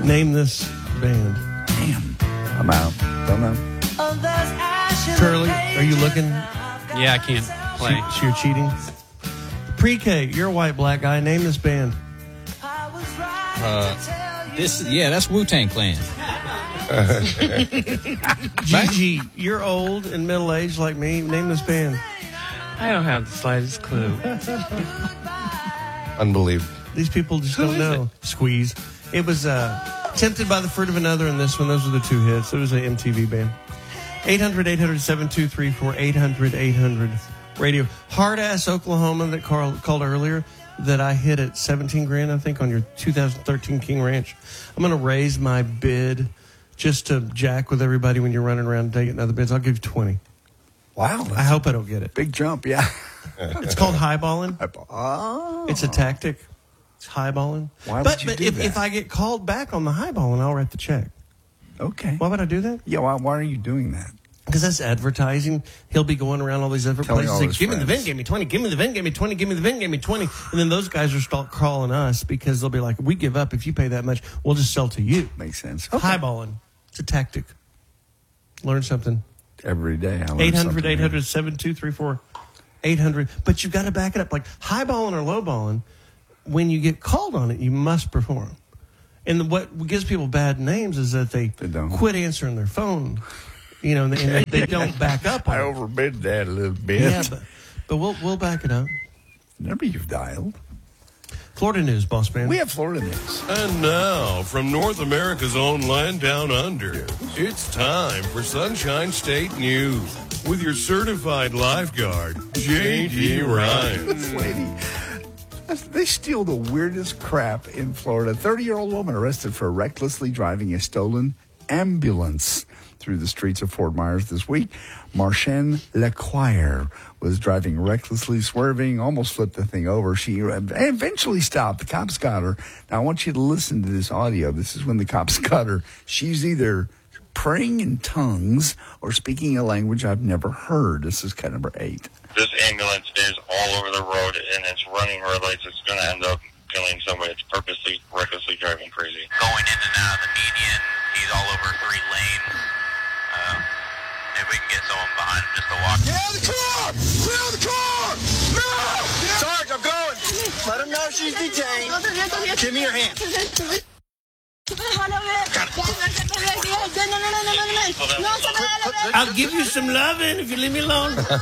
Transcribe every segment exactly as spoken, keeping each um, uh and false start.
Name this band. Damn. I'm out. Don't know. Curly, are you looking? Yeah, I can't play. So, so you're cheating? Pre-K, you're a white black guy. Name this band. Uh, this, yeah, that's Wu-Tang Clan. Gigi, you're old and middle-aged like me. Name this band. I don't have the slightest clue. Unbelievable. These people just Who don't is know. It? Squeeze. It was uh, Tempted by the Fruit of Another and this one. Those were the two hits. It was an M T V band. eight hundred, eight hundred, seven two three four, eight hundred, eight hundred radio. Hard-ass Oklahoma that Carl called earlier that I hit at seventeen grand, I think, on your two thousand thirteen King Ranch. I'm going to raise my bid just to jack with everybody when you're running around taking other bids. I'll give you twenty. Wow. I hope I don't get it. Big jump, yeah. It's called highballing. Oh. It's a tactic. It's highballing. Why but would you but do if, that? if I get called back on the highballing, I'll write the check. Okay. Why would I do that? Yeah, why, why are you doing that? Because that's advertising. He'll be going around all these different Telling places all saying, his give me the friends. VIN, give me twenty, give me the VIN, give me twenty, give me the VIN, give me twenty. And then those guys will start calling us because they'll be like, we give up. If you pay that much, we'll just sell to you. Makes sense. Highballing. It's a tactic. Learn something. Every day. I learn eight hundred, something eight new. hundred, seven two three four, eight hundred. But you've got to back it up. Like highballing or lowballing, when you get called on it, you must perform. And the, what gives people bad names is that they, They don't. quit answering their phone. You know, and they, they don't back up on I it. overbid that a little bit. Yeah, but, but we'll we'll back it up. Number you've dialed. Florida news, boss man. We have Florida news. And now, from North America's own land down under, it's time for Sunshine State News with your certified lifeguard, J D Ryan. This lady, they steal the weirdest crap in Florida. thirty-year-old woman arrested for recklessly driving a stolen ambulance through the streets of Fort Myers this week. Marchenne Lequire was driving recklessly, swerving, almost flipped the thing over. She eventually stopped. The cops got her. Now, I want you to listen to this audio. This is when the cops got her. She's either praying in tongues or speaking a language I've never heard. This is cut number eight. This ambulance is all over the road, and it's running red lights. It's going to end up killing somebody. It's purposely, recklessly driving crazy. Going in and out of the median. He's all over three lanes. Uh, if we can get someone behind him just to walk. Get out of the car! Get out of the car! No! Sarge, I'm going. Let him know she's detained. Give me your hand. I'll give you some loving if you leave me alone. You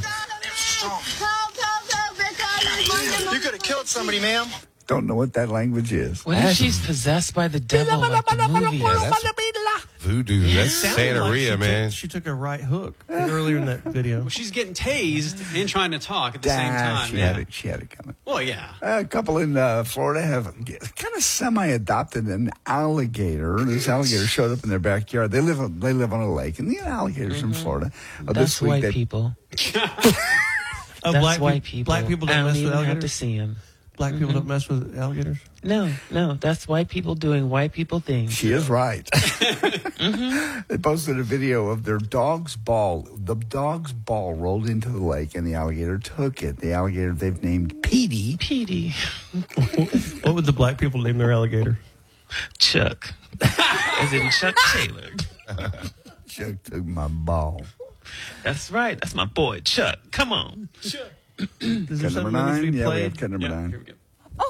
could have killed somebody, ma'am. Don't know what that language is. What if she's possessed by the devil like the movie? Yeah, that's voodoo. That's Sounded like she Santeria, took- man. She took a right hook earlier in that video. Well, she's getting tased and trying to talk at the same Ah, time. she yeah. had it. She had it coming. Well, yeah. A couple in uh, Florida have kind of semi-adopted an alligator. This alligator showed up in their backyard. They live on, they live on a lake, and the alligators from Florida. Uh, That's this week white they- people. Oh, That's black white peop- people. black people don't I don't mess with even have to alligators? see them. Black people don't mess with alligators? No, no, that's white people doing white people things. She is right. mm-hmm. They posted a video of their dog's ball. The dog's ball rolled into the lake, and the alligator took it. The alligator they've named Petey. Petey. What would the black people name their alligator? Chuck. As in Chuck Taylor. Chuck took my ball. That's right. That's my boy, Chuck. Come on. Chuck. Is there Cut number something that needs to nine. be Yeah, we played? have cut number Yeah, nine. here we go.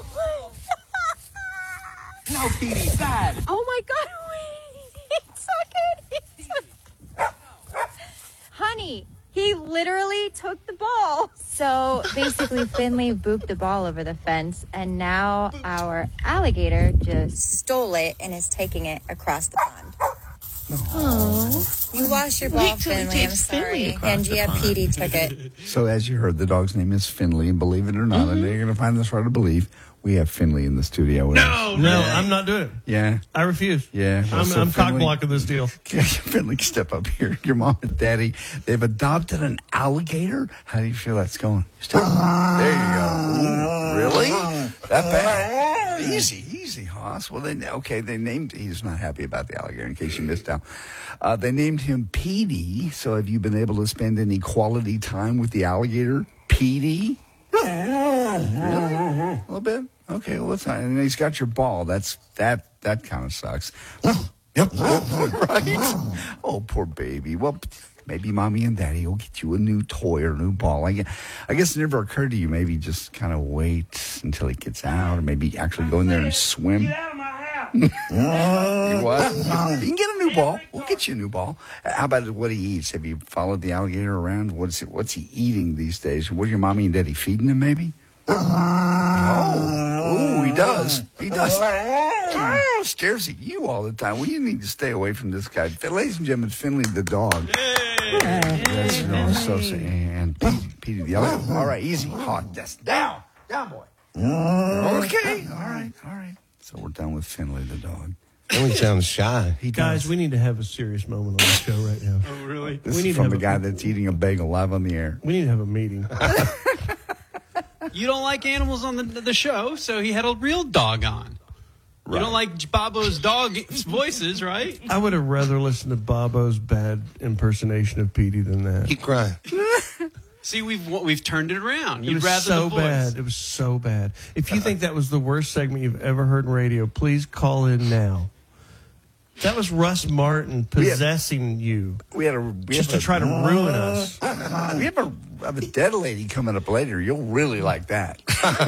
No, Petey, bad. Oh my God, wait. Suck it. Honey, he literally took the ball. So basically, Finley booped the ball over the fence, and now our alligator just stole it and is taking it across the pond. Oh, you lost your ball, Wait till he Finley. I'm takes Finley sorry. across And the yeah, pond. Petey took it. So as you heard, the dog's name is Finley, and believe it or not, Mm-hmm. and you're going to find this hard to believe, we have Finley in the studio with us. No, I'm not doing it. Yeah. I refuse. Yeah. Well, I'm, so I'm cock Finley- blocking this deal. Finley, step up here. Your mom and daddy, they've adopted an alligator. How do you feel that's going? Step- there you go. Ooh, really? That bad? Easy, easy, Hoss. Well, then, okay, they named, he's not happy about the alligator in case you missed out. Uh, they named him Petey. So have you been able to spend any quality time with the alligator, Petey? Really? A little bit? Okay, well, that's not, and he's got your ball. That's, that that kind of sucks. Yep. Right? Oh, poor baby. Well, maybe mommy and daddy will get you a new toy or a new ball. I guess, I guess it never occurred to you maybe just kind of wait until he gets out, or maybe actually go in there and swim. Get out of my house. You what? You can get a new ball. We'll get you a new ball. How about what he eats? Have you followed the alligator around? What's it, what's he eating these days? What are your mommy and daddy feeding him, maybe? Oh, ooh, he does. He does. Oh, stares at you all the time. Well, you need to stay away from this guy. Ladies and gentlemen, Finley the dog. Hey. That's no, so sad. And Petey, Petey the other. All right, easy. Hot. That's down. Down, boy. Okay. All right. All right. So we're done with Finley the dog. Finley sounds shy. He Guys, does. We need to have a serious moment on the show right now. Oh, really? This we is need from to the have guy a, that's eating a bagel live on the air. We need to have a meeting. You don't like animals on the the show, so he had a real dog on. Right. You don't like Bobo's dog voices, right? I would have rather listened to Bobo's bad impersonation of Petey than that. He cried. See, we've we've turned it around. You'd it was rather so the voice. bad. It was so bad. If you think that was the worst segment you've ever heard in radio, please call in now. That was Russ Martin possessing had, you. We had a we just to a, try to ruin us. We have a, have a dead lady coming up later. You'll really like that.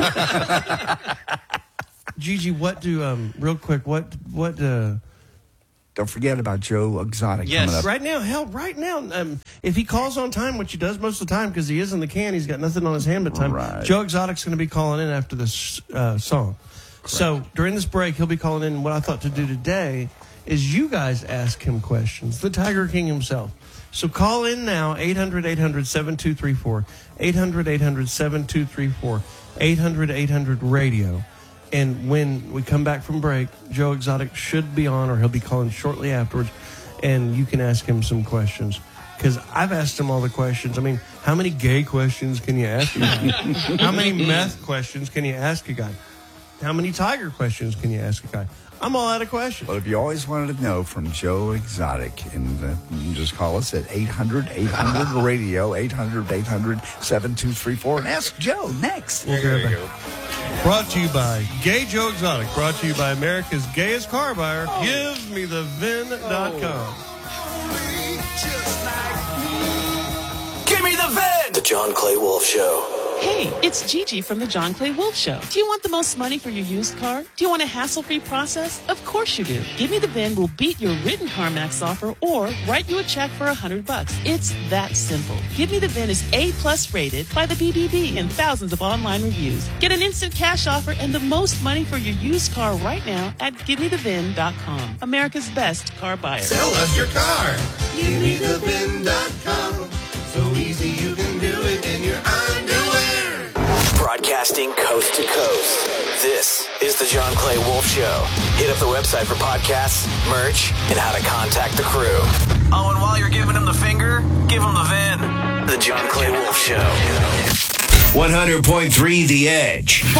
Gigi, what do um real quick? What what? uh Don't forget about Joe Exotic yes. coming up. Right now, hell, right now, um, if he calls on time, which he does most of the time because he is in the can, he's got nothing on his hand but time. Right. Joe Exotic's going to be calling in after this uh, song. Correct. So during this break, he'll be calling in. What I thought to do today is you guys ask him questions, the Tiger King himself. So call in now, eight hundred, eight hundred, seven two three four, eight hundred, eight hundred, seven two three four, eight hundred, eight hundred, radio. And when we come back from break, Joe Exotic should be on, or he'll be calling shortly afterwards, and you can ask him some questions. Because I've asked him all the questions. I mean, how many gay questions can you ask a guy? How many meth questions can you ask a guy? How many tiger questions can you ask a guy? I'm all out of questions. Well, if you always wanted to know from Joe Exotic, and uh, you can just call us at eight hundred, eight hundred, radio, eight hundred, eight hundred, seven two three four, and ask Joe next. We'll there you go. Brought to you by Gay Joe Exotic. Brought to you by America's gayest car buyer, oh. give me the vin dot com. Give me the vin! The John Clay Wolf Show. Hey, it's Gigi from the John Clay Wolf Show. Do you want the most money for your used car? Do you want a hassle-free process? Of course you do. Give Me the V I N will beat your written CarMax offer or write you a check for a hundred bucks. It's that simple. Give Me the V I N is A-plus rated by the B B B and thousands of online reviews. Get an instant cash offer and the most money for your used car right now at give me the vin dot com. America's best car buyer. Sell us your car. give me the vin dot com. So easy you can do it in your underwear. Broadcasting coast to coast. This is the John Clay Wolf Show. Hit up the website for podcasts, merch, and how to contact the crew. Oh, and while you're giving him the finger, give him the V I N. The John Clay Wolf Show. one hundred point three The Edge.